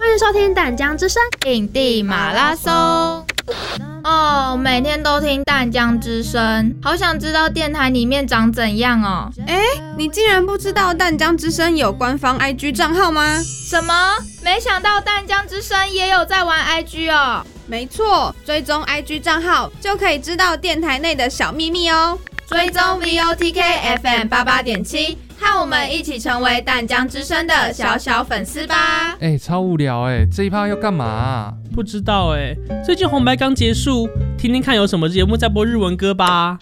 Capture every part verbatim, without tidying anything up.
欢迎收听淡江之声影帝马拉松。哦，每天都听淡江之声，好想知道电台里面长怎样哦。 哎，你竟然不知道淡江之声有官方 I G 账号吗？ 什么？没想到淡江之声也有在玩 I G 哦。 没错，追踪 I G 账号就可以知道电台内的小秘密哦。 追踪 V O T K F M 八八点七，和我们一起成为淡江之声的小小粉丝吧。 哎、欸，超无聊哎、欸，这一趴要干嘛、啊？ 不知道哎、欸，最近红白刚结束，听听看有什么节目在播日文歌吧。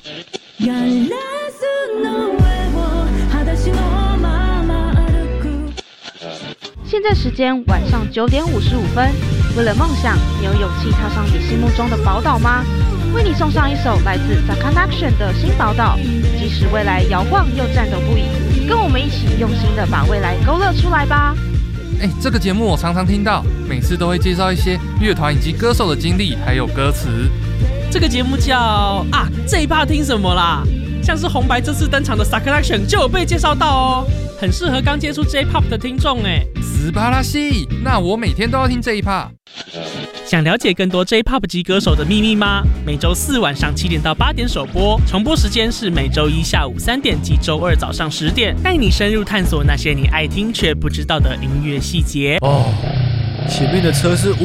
现在时间晚上九点五十五分。为了梦想，你有勇气踏上你心目中的宝岛吗？为你送上一首来自 Sakanation 的新宝岛，即使未来摇晃又颤抖不已，跟我们一起用心的把未来勾勒出来吧。 哎、欸，这个节目我常常听到，每次都会介绍一些乐团以及歌手的经历，还有歌词。 这个节目叫啊，这一趴听什么啦？像是红白这次登场的 Sakanation 就有被介绍到哦，很适合刚接触 J-Pop 的听众哎。 斯巴拉西，那我每天都要听这一趴。 想了解更多 J-Pop 级歌手的秘密吗？每周四晚上七点到八点首播，重播时间是每周一下午三点及周二早上十点，带你深入探索那些你爱听却不知道的音乐细节。 哦，前面的车是